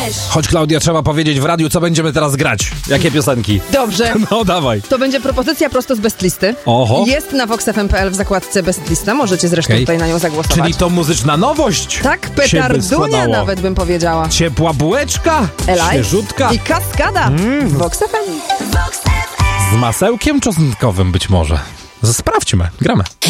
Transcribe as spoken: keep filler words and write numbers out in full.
Chodź, Klaudia, trzeba powiedzieć w radiu, co będziemy teraz grać. Jakie piosenki? Dobrze. No dawaj. To będzie propozycja prosto z Bestlisty. Oho. Jest na vox f m kropka p l w zakładce Bestlista. Możecie zresztą Okej. tutaj na nią zagłosować. Czyli to muzyczna nowość. Tak, się petardunia wyskładało. nawet bym powiedziała. Ciepła bułeczka, Elaj świeżutka, i kaskada. Mm. vox f m. z masełkiem czosnkowym być może. Sprawdźmy, gramy.